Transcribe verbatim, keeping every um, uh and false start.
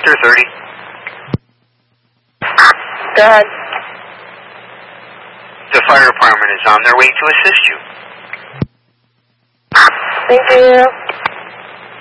Victor thirty. Go ahead. The fire department is on their way to assist you. Thank you.